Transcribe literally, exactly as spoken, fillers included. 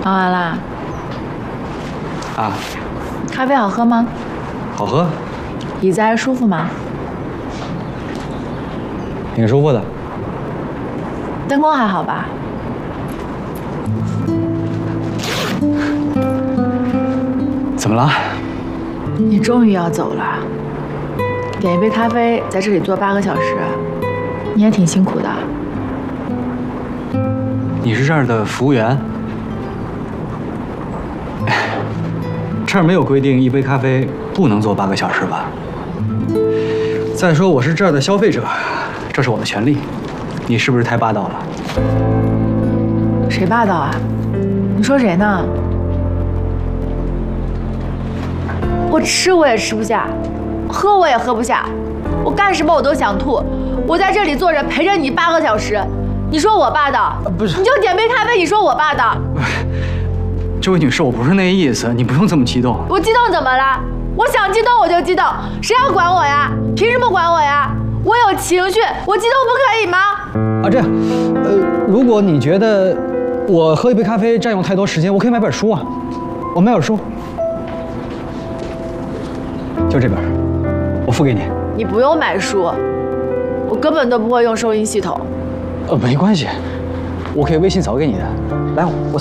忙完啦？ 啊， 咖啡好喝吗？ 好喝， 椅子还舒服吗？ 挺舒服的。 灯光还好吧？ 怎么了？ 你终于要走了。点一杯咖啡，在这里坐八个小时，你也挺辛苦的。 你是这儿的服务员？这儿没有规定一杯咖啡不能坐八个小时吧？再说我是这儿的消费者，这是我的权利。你是不是太霸道了？ 谁霸道啊？你说谁呢？我吃我也吃不下，喝我也喝不下，我干什么我都想吐。我在这里坐着陪着你八个小时，你说我霸道？ 不是， 你就点杯咖啡，你说我霸道？ 这位女士，我不是那意思，你不用这么激动。 我激动怎么了？我想激动我就激动，谁要管我呀？凭什么管我呀？我有情绪，我激动不可以吗？ 啊，这样，呃，如果你觉得我喝一杯咖啡占用太多时间，我可以买本书啊，我买本书，就这本，我付给你。 你不用买书，我根本都不会用收银系统。 呃，没关系，我可以微信扫给你的。来，我。